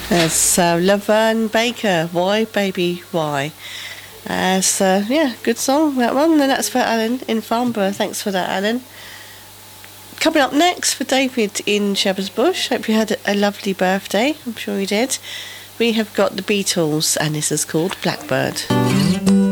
That's Laverne Baker, Why Baby Why. Yeah, good song, that one. And that's for Alan in Farnborough. Thanks for that, Alan. Coming up next for David in Shepherd's Bush. Hope you had a lovely birthday. I'm sure you did. We have got the Beatles, and this is called Blackbird.